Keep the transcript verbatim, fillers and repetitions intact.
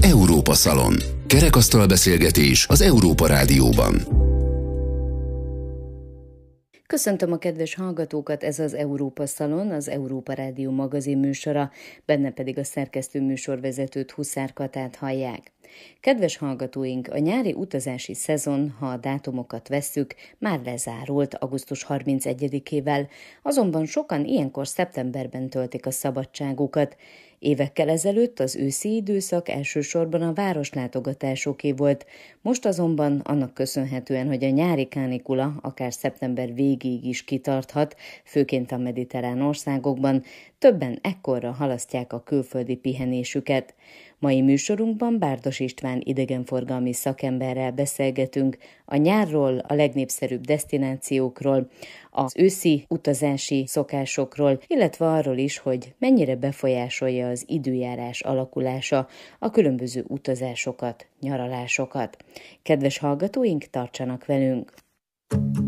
Európa Szalon. Kerekasztal beszélgetés az Európa Rádióban. Köszöntöm a kedves hallgatókat, ez az Európa Szalon, az Európa Rádió magazin műsora, benne pedig a szerkesztő műsorvezetőt, Huszár Katát hallják. Kedves hallgatóink, a nyári utazási szezon, ha a dátumokat vesszük, már lezárult augusztus harmincegyedikével, azonban sokan ilyenkor szeptemberben töltik a szabadságukat. Évekkel ezelőtt az őszi időszak elsősorban a városlátogatásoké volt, most azonban annak köszönhetően, hogy a nyári kánikula akár szeptember végéig is kitarthat, főként a mediterrán országokban, többen ekkorra halasztják a külföldi pihenésüket. Mai műsorunkban Bárdos István idegenforgalmi szakemberrel beszélgetünk a nyárról, a legnépszerűbb desztinációkról, az őszi utazási szokásokról, illetve arról is, hogy mennyire befolyásolja az időjárás alakulása a különböző utazásokat, nyaralásokat. Kedves hallgatóink, tartsanak velünk!